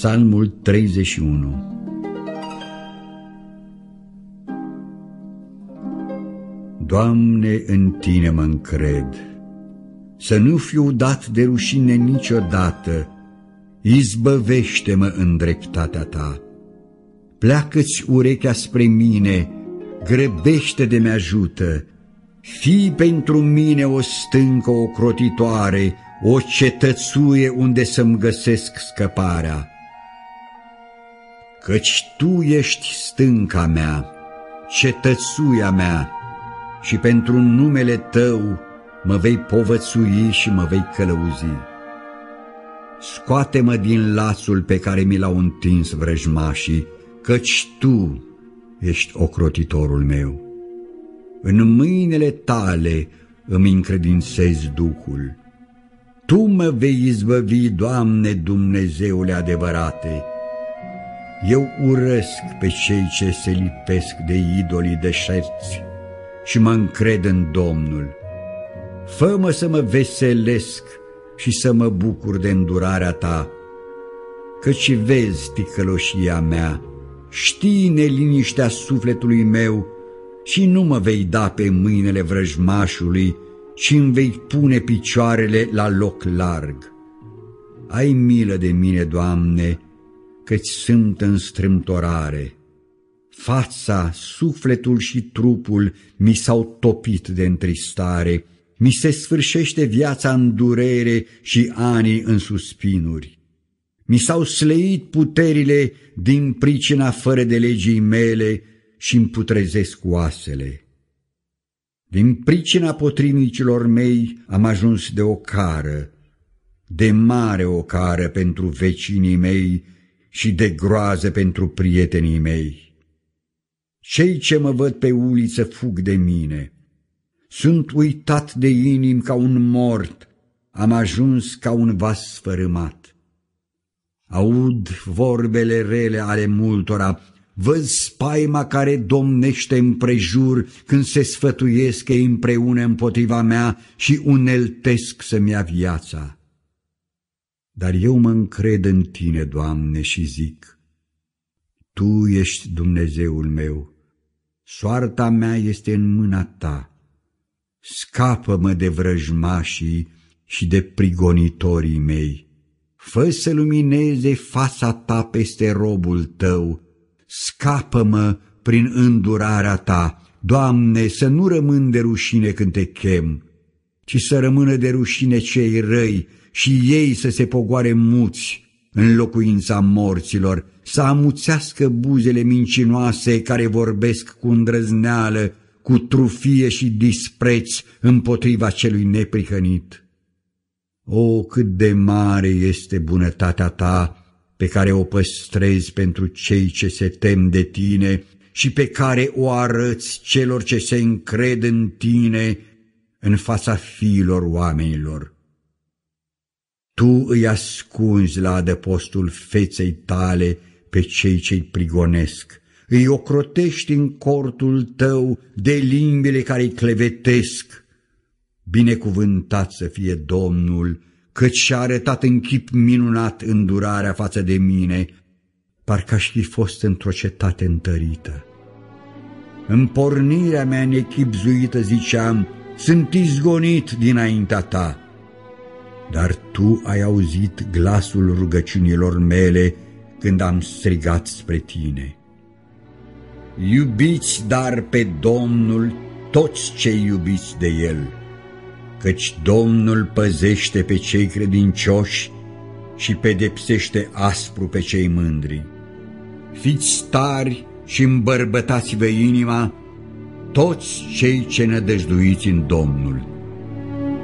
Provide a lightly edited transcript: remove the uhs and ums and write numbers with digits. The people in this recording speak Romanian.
Psalmul 31. Doamne, în Tine mă încred, să nu fiu dat de rușine niciodată, izbăvește-mă în dreptatea Ta. Pleacă-ți urechea spre mine, grăbește de mi-ajută, fii pentru mine o stâncă ocrotitoare, o cetățuie unde să-mi găsesc scăparea. Căci Tu ești stânca mea, cetățuia mea, și pentru numele Tău mă vei povățui și mă vei călăuzi. Scoate-mă din lațul pe care mi l-au întins vrăjmașii, căci Tu ești ocrotitorul meu. În mâinile Tale îmi încredințez Duhul. Tu mă vei izbăvi, Doamne, Dumnezeule adevărate. Eu urăsc pe cei ce se lipesc de idolii deșerți și mă încred în Domnul. Fă-mă să mă veselesc și să mă bucur de îndurarea Ta, căci vezi ticăloșia mea, știi neliniștea sufletului meu și nu mă vei da pe mâinile vrăjmașului, ci îmi vei pune picioarele la loc larg. Ai milă de mine, Doamne, căci sunt în strâmtorare. Fața, sufletul și trupul mi s-au topit de întristare, mi se sfârșește viața în durere și anii în suspinuri. Mi s-au slăit puterile din pricina fără de legii mele și îmi putrezesc oasele. Din pricina potrivnicilor mei am ajuns de ocară, de mare ocară pentru vecinii mei și de groază pentru prietenii mei. Cei ce mă văd pe uliță fug de mine. Sunt uitat de inim ca un mort, am ajuns ca un vas sfărâmat. Aud vorbele rele ale multora, văd spaima care domnește împrejur când se sfătuiesc ei împreună împotriva mea și uneltesc să-mi ia viața. Dar eu mă încred în Tine, Doamne, și zic: Tu ești Dumnezeul meu, soarta mea este în mâna Ta. Scapă-mă de vrăjmașii și de prigonitorii mei. Fă să lumineze fața Ta peste robul Tău. Scapă-mă prin îndurarea Ta, Doamne, să nu rămân de rușine când Te chem, ci să rămână de rușine cei răi și ei să se pogoare muți în locuința morților, să amuțească buzele mincinoase care vorbesc cu îndrăzneală, cu trufie și dispreț împotriva celui neprihănit. O, cât de mare este bunătatea Ta, pe care o păstrezi pentru cei ce se tem de Tine și pe care o arăți celor ce se încred în Tine în fața fiilor oamenilor. Tu îi ascunzi la adăpostul feței Tale pe cei ce-i prigonesc, îi ocrotești în cortul Tău de limbile care îi clevetesc. Binecuvântat să fie Domnul, căci și-a arătat în chip minunat îndurarea față de mine, parcă aș fi fost într-o cetate întărită. În pornirea mea nechibzuită ziceam: sunt izgonit dinaintea Ta. Dar Tu ai auzit glasul rugăciunilor mele când am strigat spre Tine. Iubiți dar pe Domnul toți cei iubiți de El, căci Domnul păzește pe cei credincioși și pedepsește aspru pe cei mândri. Fiți tari și îmbărbătați-vă inima, toți cei ce nădăjduiți în Domnul.